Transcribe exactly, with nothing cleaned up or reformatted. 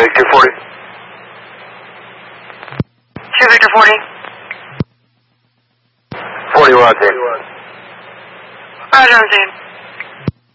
Victor forty. two Victor forty. forty, we're on scene. Roger, on scene.